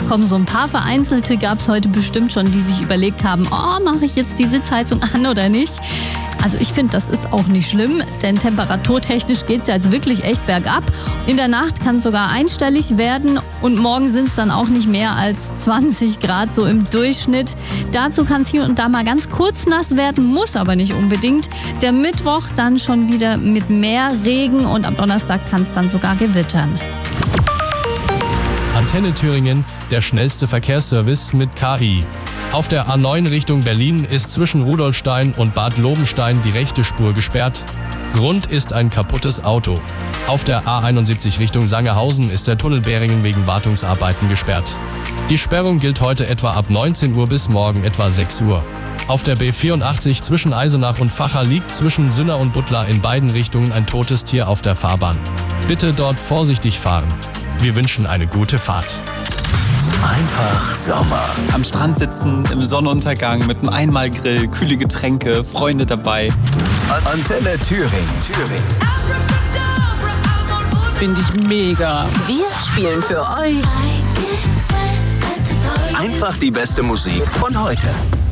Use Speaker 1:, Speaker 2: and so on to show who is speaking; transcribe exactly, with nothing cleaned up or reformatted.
Speaker 1: komm, so ein paar Vereinzelte gab es heute bestimmt schon, die sich überlegt haben, oh, mache ich jetzt die Sitzheizung an oder nicht? Also ich finde, das ist auch nicht schlimm, denn temperaturtechnisch geht es ja jetzt wirklich echt bergab. In der Nacht kann es sogar einstellig werden und morgen sind es dann auch nicht mehr als zwanzig Grad so im Durchschnitt. Dazu kann es hier und da mal ganz kurz nass werden, muss aber nicht unbedingt. Der Mittwoch dann schon wieder mit mehr Regen und am Donnerstag kann es dann sogar gewittern.
Speaker 2: Antenne Thüringen, der schnellste Verkehrsservice mit K I. Auf der A neun Richtung Berlin ist zwischen Rudolstein und Bad Lobenstein die rechte Spur gesperrt. Grund ist ein kaputtes Auto. Auf der A einundsiebzig Richtung Sangerhausen ist der Tunnel Beringen wegen Wartungsarbeiten gesperrt. Die Sperrung gilt heute etwa ab neunzehn Uhr bis morgen etwa sechs Uhr. Auf der B vierundachtzig zwischen Eisenach und Vacha liegt zwischen Sünner und Buttlar in beiden Richtungen ein totes Tier auf der Fahrbahn. Bitte dort vorsichtig fahren. Wir wünschen eine gute Fahrt.
Speaker 3: Einfach Sommer.
Speaker 4: Am Strand sitzen, im Sonnenuntergang, mit einem Einmalgrill, kühle Getränke, Freunde dabei.
Speaker 3: Antenne Thüringen. Thüringen.
Speaker 5: Finde ich mega.
Speaker 6: Wir spielen für euch
Speaker 3: Einfach die beste Musik von heute.